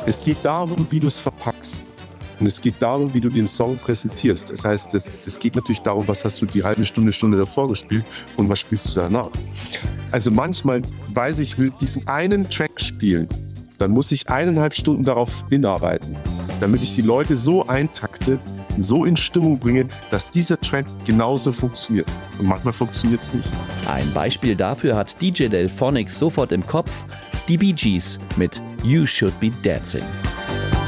Es geht darum, wie du es verpackst. Und es geht darum, wie du den Song präsentierst. Das heißt, es geht natürlich darum, was hast du die halbe Stunde davor gespielt und was spielst du danach. Also manchmal weiß ich, will diesen einen Track spielen, dann muss ich 1,5 Stunden darauf hinarbeiten, damit ich die Leute so eintakte, so in Stimmung bringe, dass dieser Track genauso funktioniert. Und manchmal funktioniert es nicht. Ein Beispiel dafür hat DJ Delphonics sofort im Kopf: die Bee Gees mit You Should Be Dancing.